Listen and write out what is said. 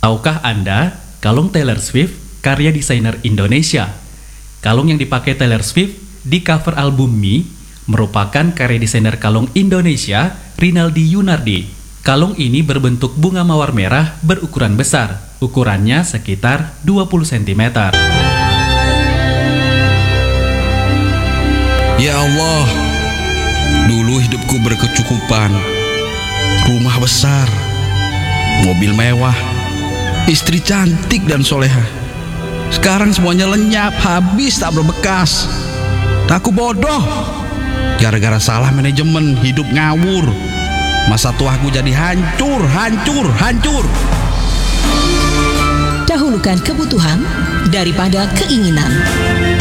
Tahukah Anda, kalung Taylor Swift karya desainer Indonesia? Kalung yang dipakai Taylor Swift di cover album Me merupakan karya desainer kalung Indonesia, Rinaldi Yunardi. Kalung ini berbentuk bunga mawar merah berukuran besar, ukurannya sekitar 20 cm. Ya Allah, dulu hidupku berkecukupan, rumah besar, mobil mewah, istri cantik dan soleha. Sekarang semuanya lenyap, habis tak berbekas. Aku bodoh, gara-gara salah manajemen, hidup ngawur. Masa tuaku jadi hancur. Dahulukan kebutuhan daripada keinginan.